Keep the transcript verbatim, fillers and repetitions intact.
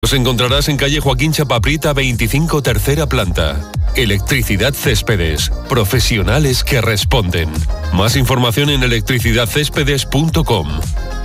Nos encontrarás en calle Joaquín Chapaprita veinticinco, tercera planta. Electricidad Céspedes, profesionales que responden. Más información en electricidad céspedes punto com.